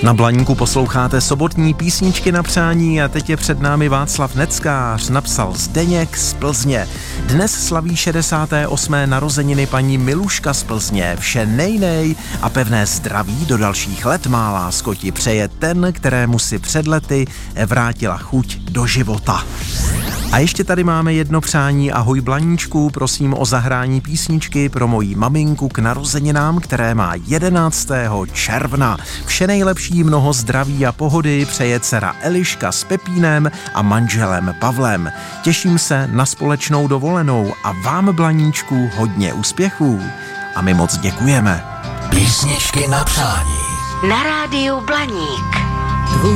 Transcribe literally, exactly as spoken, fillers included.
Na Blaníku posloucháte sobotní písničky na přání a teď je před námi Václav Neckář, napsal Zdeněk z Plzně. Dnes slaví šedesáté osmé narozeniny paní Miluška z Plzně. Vše nejnej a pevné zdraví do dalších let, má lásko, ti přeje ten, kterému si před lety vrátila chuť do života. A ještě tady máme jedno přání. Ahoj Blaníčku, prosím o zahrání písničky pro moji maminku k narozeninám, které má jedenáctého června. Vše nejlepší, mnoho zdraví a pohody přeje dcera Eliška s Pepínem a manželem Pavlem. Těším se na společnou dovolenou a vám, Blaníčku, hodně úspěchů. A my moc děkujeme. Písničky na přání. Na rádiu Blaník.